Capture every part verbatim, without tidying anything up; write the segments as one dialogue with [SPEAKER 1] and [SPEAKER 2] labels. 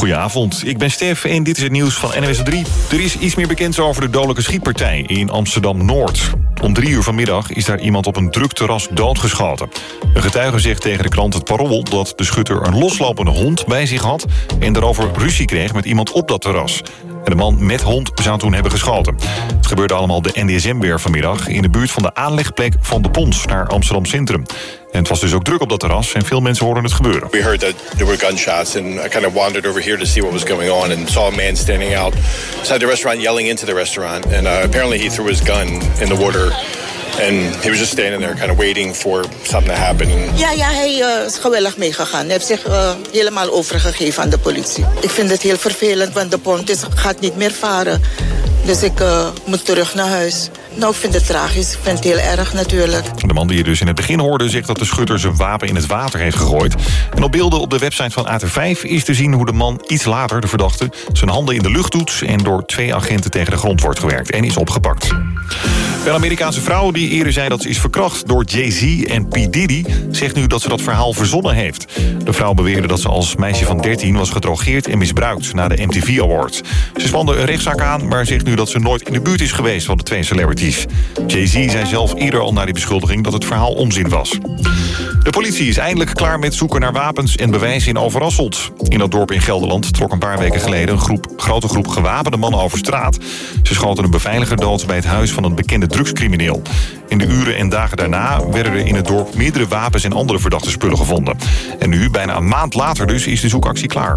[SPEAKER 1] Goedenavond, ik ben Stef en dit is het nieuws van N W S drie. Er is iets meer bekend over de dodelijke schietpartij in Amsterdam-Noord. Om drie uur vanmiddag is daar iemand op een druk terras doodgeschoten. Een getuige zegt tegen de krant Het Parool dat de schutter een loslopende hond bij zich had en daarover ruzie kreeg met iemand op dat terras. En de man met hond zou toen hebben geschoten. Het gebeurde allemaal de N D S M weer vanmiddag in de buurt van de aanlegplek van de Pons naar Amsterdam Centrum. En het was dus ook druk op dat terras en veel mensen hoorden het gebeuren.
[SPEAKER 2] We heard that there were gunshots and I kind of wandered over here to see what was going on and saw a man standing outside the restaurant yelling into the restaurant. And uh, apparently he threw his gun in the water. And he was just standing there kind of waiting for something to happen.
[SPEAKER 3] Ja, ja, hij uh, is gewillig meegegaan. Hij heeft zich uh, helemaal overgegeven aan de politie. Ik vind het heel vervelend, want de pont is, gaat niet meer varen. Dus ik uh, moet terug naar huis. Nou, ik vind het tragisch. Ik vind het heel erg natuurlijk.
[SPEAKER 1] De man die je dus in het begin hoorde zegt dat de schutter zijn wapen in het water heeft gegooid. En op beelden op de website van A T vijf is te zien hoe de man iets later, de verdachte, zijn handen in de lucht doet en door twee agenten tegen de grond wordt gewerkt en is opgepakt. Een Amerikaanse vrouw die eerder zei dat ze is verkracht door Jay-Z en P. Diddy zegt nu dat ze dat verhaal verzonnen heeft. De vrouw beweerde dat ze als meisje van dertien was gedrogeerd en misbruikt na de M T V Awards. Ze spande een rechtszaak aan, maar zegt nu dat ze nooit in de buurt is geweest van de twee celebrities. Jay-Z zei zelf eerder al na die beschuldiging dat het verhaal onzin was. De politie is eindelijk klaar met zoeken naar wapens en bewijzen in Overasselt. In dat dorp in Gelderland trok een paar weken geleden een groep, grote groep gewapende mannen over straat. Ze schoten een beveiliger dood bij het huis van een bekende drugscrimineel. In de uren en dagen daarna werden er in het dorp meerdere wapens en andere verdachte spullen gevonden. En nu, bijna een maand later dus, is de zoekactie klaar.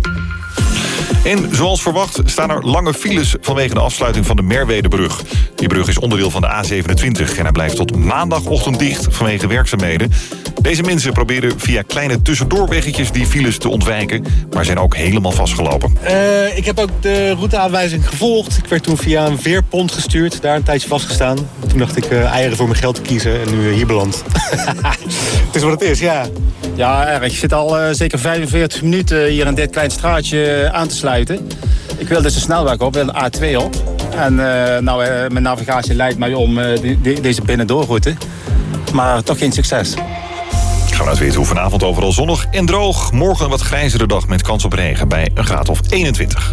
[SPEAKER 1] En zoals verwacht staan er lange files vanwege de afsluiting van de Merwedebrug. Die brug is onderdeel van de A zevenentwintig en hij blijft tot maandagochtend dicht vanwege werkzaamheden. Deze mensen proberen via kleine tussendoorweggetjes die files te ontwijken, maar zijn ook helemaal vastgelopen.
[SPEAKER 4] Uh, ik heb ook de routeaanwijzing gevolgd. Ik werd toen via een veerpont gestuurd, daar een tijdje vastgestaan. Toen dacht ik uh, eieren voor mijn geld te kiezen en nu uh, hier beland. Het is wat het is, ja.
[SPEAKER 5] Ja, erg. Je zit al uh, zeker vijfenveertig minuten hier in dit klein straatje aan te sluiten. Ik wil dus de snelweg op, wil de A twee op. En uh, nou, uh, mijn navigatie leidt mij om uh, de, de, deze binnendoorroute. Maar toch geen succes.
[SPEAKER 1] Gaan we uit weten hoe vanavond overal zonnig en droog. Morgen een wat grijzere dag met kans op regen bij een graad of eenentwintig.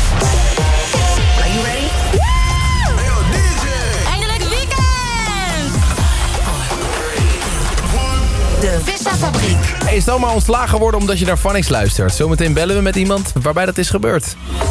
[SPEAKER 6] Are you ready? Yeah! Hey, yo, D J! Eindelijk weekend! De Vissafabriek.
[SPEAKER 7] Hey, stel maar ontslagen worden omdat je naar Phonics luistert. Zometeen bellen we met iemand waarbij dat is gebeurd.